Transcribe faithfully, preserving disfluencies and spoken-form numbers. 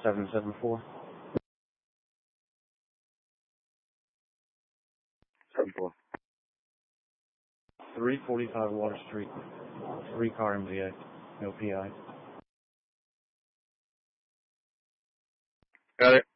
seven seven four. seven four. three forty-five Water Street. Three car M V A. No P I. Got it.